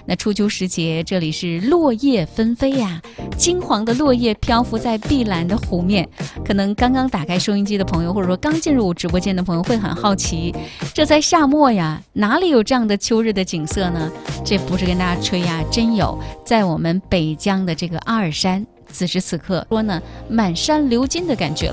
那初秋时节，这里是落叶纷飞呀，金黄的落叶漂浮在碧蓝的湖面。可能刚刚打开收音机的朋友，或者说刚进入直播间的朋友会很好奇，这在夏末呀，哪里有这样的秋日的景色呢？这不是跟大家吹呀，真有，在我们北疆的这个阿尔山，此时此刻说呢，满山流金的感觉了。